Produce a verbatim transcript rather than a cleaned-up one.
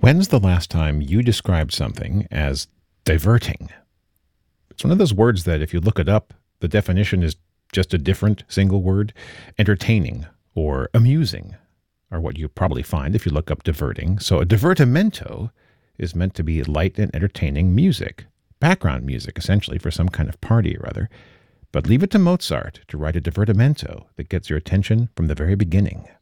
When's the last time you described something as diverting? It's one of those words that if you look it up, the definition is just a different single word. Entertaining or amusing are what you probably find if you look up diverting. So a divertimento is meant to be light and entertaining music, background music essentially for some kind of party or other. But leave it to Mozart to write a divertimento that gets your attention from the very beginning.